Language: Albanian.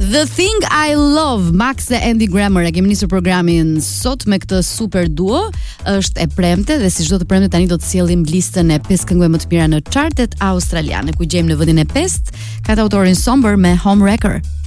The Thing I Love, Max dhe Andy Grammer. E kemi nisur programin sot me këtë super duo. Është e premte dhe si çdo të premte tani do të sjellim listën e 5 këngëve më të mira në chartet australiane, ku gjejmë në vendin e 5 katautorin Somber me Homewrecker.